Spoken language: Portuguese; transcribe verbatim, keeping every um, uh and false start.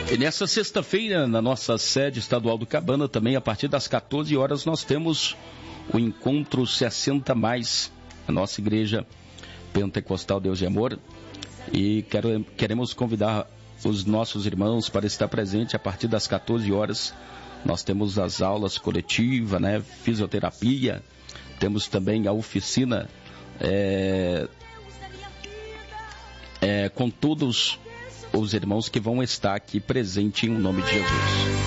E nessa sexta-feira, na nossa sede estadual do Cabana, também a partir das quatorze horas, nós temos o Encontro sessenta mais, a nossa igreja pentecostal Deus de Amor. E quero, queremos convidar os nossos irmãos para estar presente a partir das quatorze horas. Nós temos as aulas coletivas, né, fisioterapia, temos também a oficina é, é, com todos os irmãos que vão estar aqui presentes em nome de Jesus.